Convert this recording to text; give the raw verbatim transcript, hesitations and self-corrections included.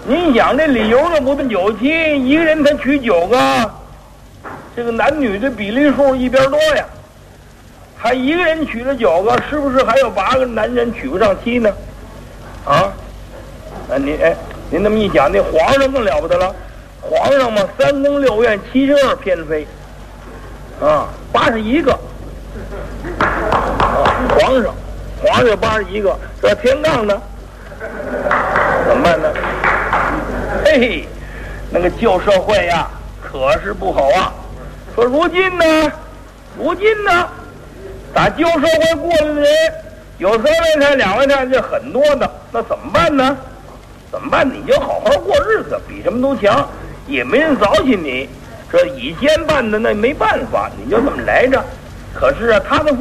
您想这理由的不分九七，一个人他娶九个，这个男女的比例数一边多呀。他一个人娶了九个，是不是还有八个男人娶不上妻呢？啊？啊，您哎，您那么一讲，那皇上更了不得了。皇上嘛，三宫六院七十二偏妃，啊，八十一个。啊，皇上，皇上有八十一个，这天罡呢？怎么办呢？嘿嘿，那个旧社会呀，可是不好啊。说如今呢，如今呢，打旧社会过来的人有三位太、两位太，这很多的，那怎么办呢？怎么办？你就好好过日子，比什么都强，也没人糟践你。这以前办的那没办法，你就这么来着。可是啊，他的